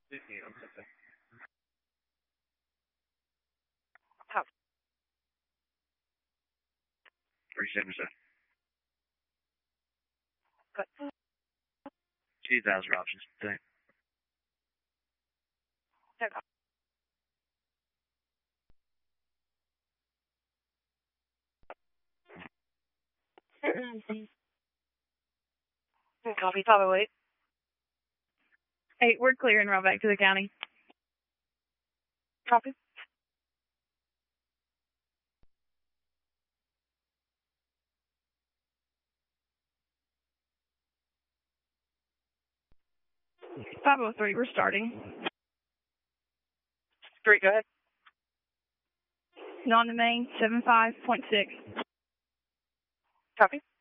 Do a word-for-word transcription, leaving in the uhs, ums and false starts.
Three seven seven. Cut. Two thousand options. Thanks. Copy, five oh eight. Hey, we're clear and run back to the county. Copy. five oh three, we're starting. Three, go ahead. Non-domain, seven five point six. Copy.